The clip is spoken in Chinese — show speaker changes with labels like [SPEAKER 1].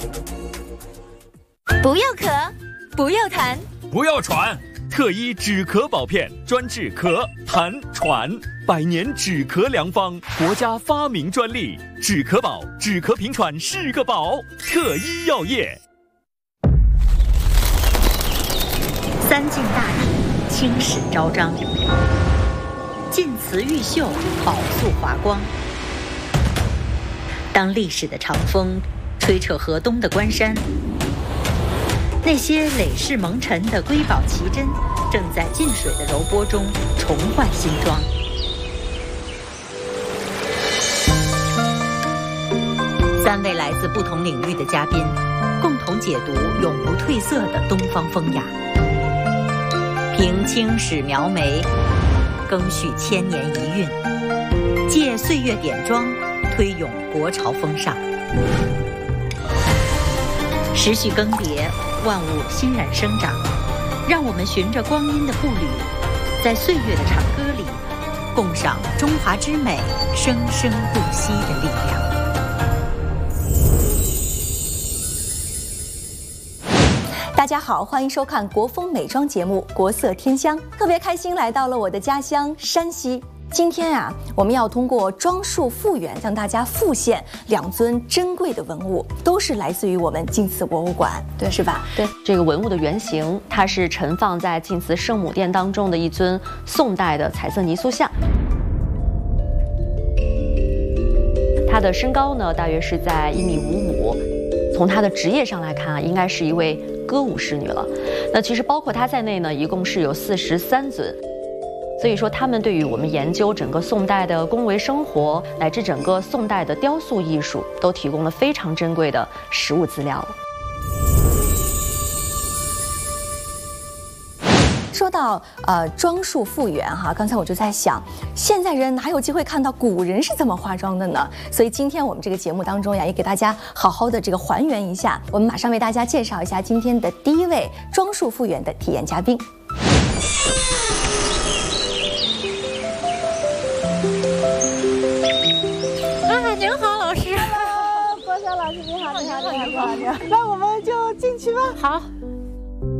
[SPEAKER 1] 不要咳，不要痰，
[SPEAKER 2] 不要喘。特医止咳宝片专治咳、痰、喘，100年止咳良方，国家发明专利。止咳宝，止咳平喘是个宝。特医药业。
[SPEAKER 3] 三晋大地，青史昭彰；晋祠玉秀，宝素华光。当历史的长风吹扯河东的关山，那些累世蒙尘的瑰宝奇珍，正在进水的柔波中重焕新装。3位来自不同领域的嘉宾，共同解读永不褪色的东方风雅，凭青史描眉，更续千年遗韵，借岁月点妆，推咏国潮风尚。时序更迭，万物欣然生长，让我们循着光阴的步履，在岁月的长歌里，共赏中华之美生生不息的力量。
[SPEAKER 4] 大家好，欢迎收看国风美妆节目《国色天香》，特别开心来到了我的家乡山西。今天啊，我们要通过装束复原，向大家复现2尊珍贵的文物，都是来自于我们晋祠博物馆，对，是吧？
[SPEAKER 5] 对，这个文物的原型，它是陈放在晋祠圣母殿当中的一尊宋代的彩色泥塑像。它的身高呢，大约是在1.55米。从她的职业上来看啊，应该是一位歌舞仕女了。那其实包括她在内呢，一共是有43尊。所以说，他们对于我们研究整个宋代的宫闱生活，乃至整个宋代的雕塑艺术，都提供了非常珍贵的实物资料。
[SPEAKER 4] 说到装束复原哈，刚才我就在想，现在人哪有机会看到古人是怎么化妆的呢？所以今天我们这个节目当中呀，也给大家好好的这个还原一下。我们马上为大家介绍一下今天的第1位装束复原的体验嘉宾。
[SPEAKER 6] 您好，老师。
[SPEAKER 7] Hello， 郭晓老师，你好，你好。那我们就进去吧。
[SPEAKER 6] 好。